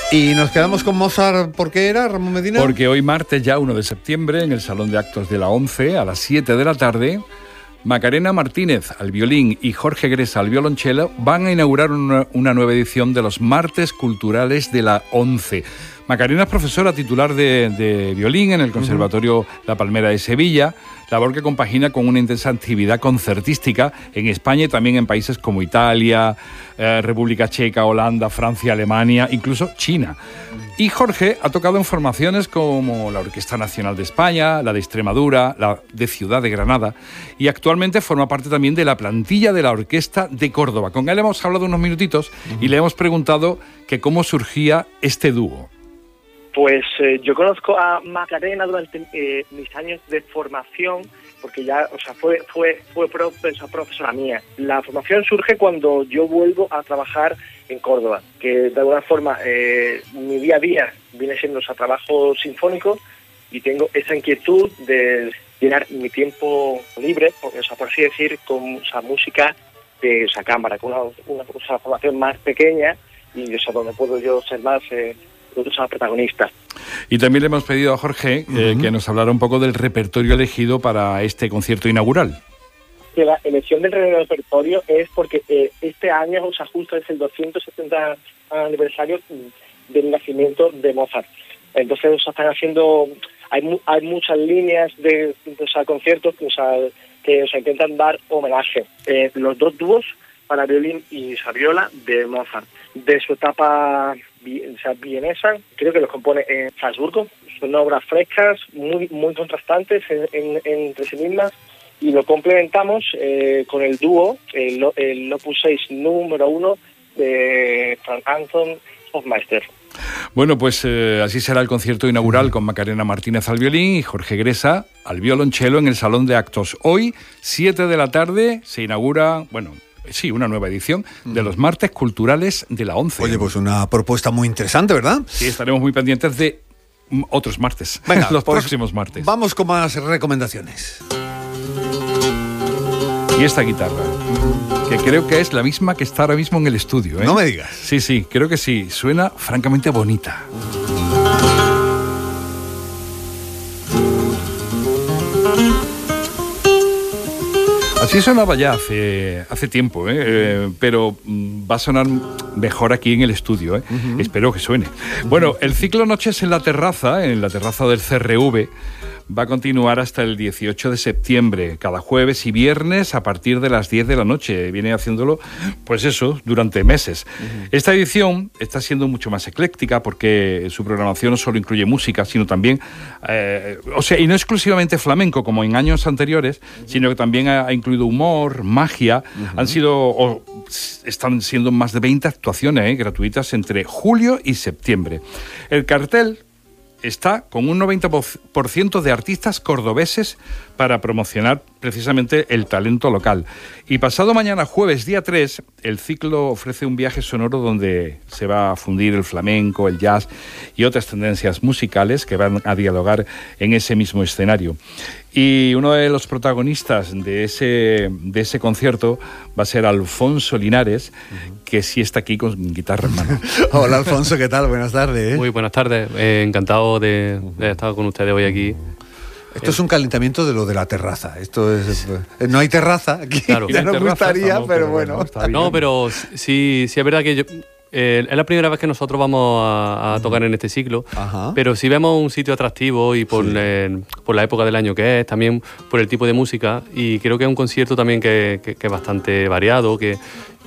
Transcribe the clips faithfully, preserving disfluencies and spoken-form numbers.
Y nos quedamos con Mozart, ¿por qué era, Ramón Medina? Porque hoy martes, ya uno de septiembre, en el Salón de Actos de la ONCE, a las siete de la tarde, Macarena Martínez al violín y Jorge Gresa al violonchelo van a inaugurar una, una nueva edición de los Martes Culturales de la ONCE. Macarena es profesora titular de, de violín en el Conservatorio uh-huh. La Palmera de Sevilla, labor que compagina con una intensa actividad concertística en España y también en países como Italia, eh, República Checa, Holanda, Francia, Alemania, incluso China. Y Jorge ha tocado en formaciones como la Orquesta Nacional de España, la de Extremadura, la de Ciudad de Granada, y actualmente forma parte también de la plantilla de la Orquesta de Córdoba. Con él hemos hablado unos minutitos uh-huh. y le hemos preguntado que cómo surgía este dúo. Pues eh, yo conozco a Macarena durante eh, mis años de formación, porque ya, o sea, fue fue fue profesora, profesora mía. La formación surge cuando yo vuelvo a trabajar en Córdoba, que de alguna forma eh, mi día a día viene siendo, o sea, trabajo sinfónico, y tengo esa inquietud de llenar mi tiempo libre, o sea, por así decir, con, o sea, música de esa cámara, con una, una, una formación más pequeña, y, o sea, donde puedo yo ser más eh, protagonista. Y también le hemos pedido a Jorge eh, uh-huh. que nos hablara un poco del repertorio elegido para este concierto inaugural. Que la elección del repertorio es porque eh, este año, o sea, justo es el doscientos setenta aniversario del nacimiento de Mozart. Entonces, o sea, están haciendo, hay mu- hay muchas líneas de, de o sea, conciertos que, o sea, que o sea, intentan dar homenaje. Eh, los dos dúos para violín y o sea, viola de Mozart, de su etapa o sea, vienesa, creo que los compone en Salzburgo. Son obras frescas, muy muy contrastantes en, en, entre sí mismas, y lo complementamos eh, con el dúo, el, el Opus seis número uno de Franz Anton Hofmeister. Bueno, pues eh, así será el concierto inaugural con Macarena Martínez al violín y Jorge Gresa al violonchelo en el Salón de Actos. Hoy, siete de la tarde, se inaugura, bueno... Sí, una nueva edición de los Martes Culturales de la ONCE. Oye, pues una propuesta muy interesante, ¿verdad? Sí, estaremos muy pendientes de otros martes. Venga, los pues próximos martes. Vamos con más recomendaciones. Y esta guitarra, que creo que es la misma que está ahora mismo en el estudio, ¿eh? No me digas. Sí, sí, creo que sí. Suena francamente bonita. Así sonaba ya hace, hace tiempo, ¿eh? Eh, pero va a sonar mejor aquí en el estudio, ¿eh? Uh-huh. Espero que suene. Bueno, el ciclo Noches en la Terraza, en la terraza del C R V, va a continuar hasta el dieciocho de septiembre, cada jueves y viernes a partir de las diez de la noche. Viene haciéndolo, pues eso, durante meses. Uh-huh. Esta edición está siendo mucho más ecléctica porque su programación no solo incluye música, sino también, eh, o sea, y no exclusivamente flamenco como en años anteriores, uh-huh. sino que también ha, ha incluido humor, magia. Uh-huh. Han sido, o están siendo más de veinte actuaciones eh, gratuitas entre julio y septiembre. El cartel está con un noventa por ciento de artistas cordobeses para promocionar precisamente el talento local. Y pasado mañana, jueves, día tres, el ciclo ofrece un viaje sonoro donde se va a fundir el flamenco, el jazz y otras tendencias musicales que van a dialogar en ese mismo escenario. Y uno de los protagonistas de ese, de ese concierto va a ser Alfonso Linares, uh-huh. que sí está aquí con guitarra en mano. Hola Alfonso, ¿qué tal? Buenas tardes. ¿eh? Muy buenas tardes, eh, encantado de, de estar con ustedes hoy aquí. Esto es un calentamiento de lo de la terraza. Esto es, no hay terraza aquí. Claro, ya no nos gustaría, no, pero, pero bueno. bueno no, pero sí, sí es verdad que yo, eh, es la primera vez que nosotros vamos a, a tocar en este ciclo. Ajá. Pero si vemos un sitio atractivo y por, sí. eh, por la época del año que es, también por el tipo de música, y creo que es un concierto también que, que, que es bastante variado, que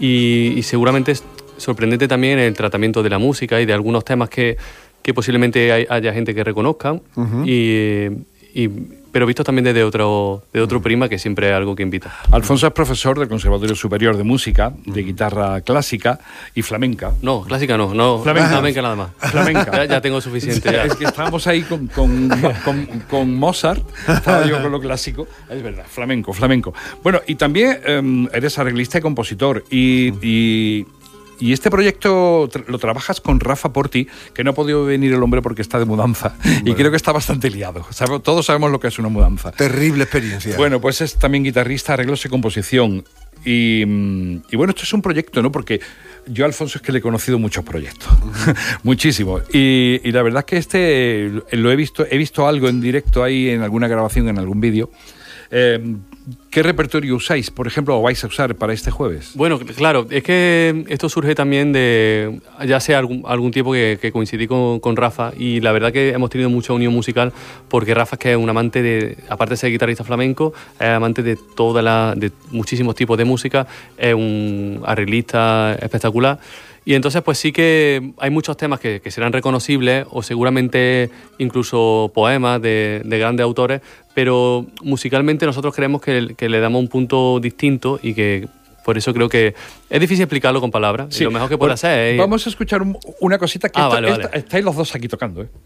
y, y seguramente es sorprendente también el tratamiento de la música y de algunos temas que, que posiblemente hay, haya gente que reconozca. Uh-huh. y Y, pero visto también desde otro, de otro prisma, que siempre es algo que invita. Alfonso es profesor del Conservatorio Superior de Música, de guitarra clásica y flamenca. No, clásica no, no flamenca, flamenca nada más. Flamenca. Ya, ya tengo suficiente. Ya. Es que estábamos ahí con, con, con, con Mozart, estaba yo con lo clásico. Es verdad, flamenco, flamenco. Bueno, y también um, eres arreglista y compositor, y... y Y este proyecto tra- lo trabajas con Rafa Porti, que no ha podido venir el hombre porque está de mudanza. Bueno. Y creo que está bastante liado. Sabe, todos sabemos lo que es una mudanza. Terrible experiencia. Bueno, pues es también guitarrista, arreglos y composición. Y, y bueno, esto es un proyecto, ¿no? Porque Yo a Alfonso es que le he conocido muchos proyectos, uh-huh. muchísimos. Y, y la verdad es que este lo he visto, he visto algo en directo ahí en alguna grabación, en algún vídeo. Eh, ¿Qué repertorio usáis, por ejemplo, o vais a usar para este jueves? Bueno, claro, es que esto surge también de, ya hace algún, algún tiempo que, que coincidí con, con Rafa, y la verdad que hemos tenido mucha unión musical, porque Rafa es que es un amante de, aparte de ser guitarrista flamenco, es amante de toda la, de muchísimos tipos de música, es un arreglista espectacular. Y entonces pues sí que hay muchos temas que, que serán reconocibles, o seguramente incluso poemas de, de grandes autores, pero musicalmente nosotros creemos que, que le damos un punto distinto, y que por eso creo que es difícil explicarlo con palabras. Sí. Y lo mejor que puede bueno, hacer es... Vamos a escuchar un, una cosita que ah, esto, vale, esta, vale. estáis los dos aquí tocando, ¿eh?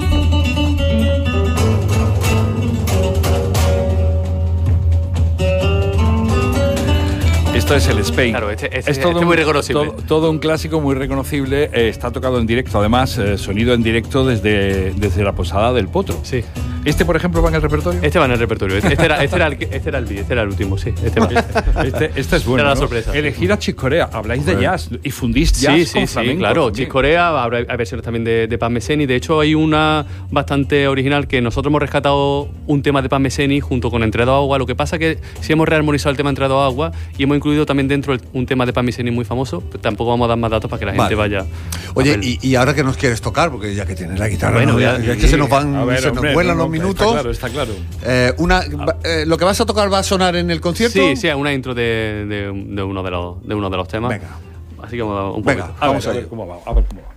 Esto es el Spain. Claro, este, este, es todo este un, muy reconocible. Todo, todo un clásico muy reconocible. Eh, está tocado en directo, además, eh, sonido en directo desde, desde la Posada del Potro. Sí. ¿Este, por ejemplo, va en el repertorio? Este va en el repertorio. Este era, este era, el, este era, el, este era el último, sí. Este, va. este, este es bueno. Era la ¿no? sorpresa. Elegir a Chick Corea. Habláis de jazz y fundís jazz sí, sí, con sí, flamenco. Claro, Chick Corea, hay versiones también de, de Paz Messeni. De hecho, hay una bastante original que nosotros hemos rescatado un tema de Paz Messeni junto con Entre dos aguas. Lo que pasa es que sí hemos rearmonizado el tema Entre dos aguas y hemos incluido también dentro el, un tema de Paz Messeni muy famoso. Pero tampoco vamos a dar más datos para que la gente vale. vaya. Oye, y, y ahora que nos quieres tocar, porque ya que tienes la guitarra, bueno, ¿no? ya, ya, ya que se nos van, ver, se hombre, nos vuelan no, los no, minutos. Está claro, está claro. Eh, una, eh, ¿Lo que vas a tocar va a sonar en el concierto? Sí, sí, es una intro de, de, de, uno, de, los, de uno de los temas. Venga. Así que vamos a un poquito. Venga, vamos a ver, a ver cómo va. A ver cómo va.